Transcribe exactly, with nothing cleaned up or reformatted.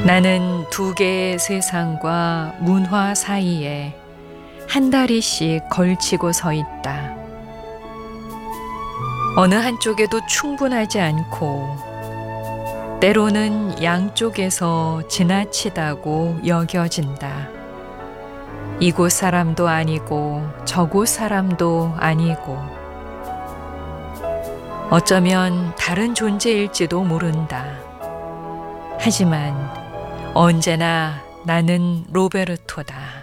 나는 두 개의 세상과 문화 사이에 한 다리씩 걸치고 서 있다. 어느 한쪽에도 충분하지 않고 때로는 양쪽에서 지나치다고 여겨진다. 이곳 사람도 아니고 저곳 사람도 아니고 어쩌면 다른 존재일지도 모른다. 하지만 언제나 나는 로베르토다.